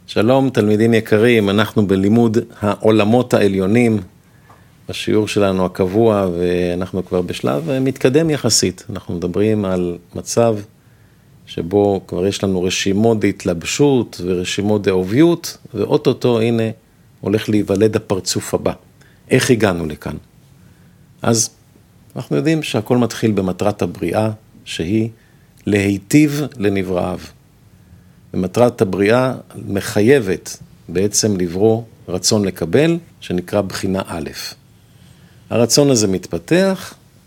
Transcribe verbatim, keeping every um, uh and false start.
שלום תלמידים יקרים, אנחנו בלימוד העולמות העליונים, בשיעור שלנו הקבוע, ואנחנו כבר בשלב מתקדם יחסית. אנחנו מדברים על מצב שבו כבר יש לנו רשימות דהתלבשות ורשימות דאוביות, ואוטוטו הנה הולך להיוולד הפרצוף הבא. איך הגענו לכאן? אז אנחנו יודעים שהכל מתחיל במטרת הבריאה, שהיא להיטיב לנבראיו. ומטרת הבריאה מחייבת בעצם לברוא רצון לקבל, שנקרא בחינה א'. הרצון הזה מתפתח,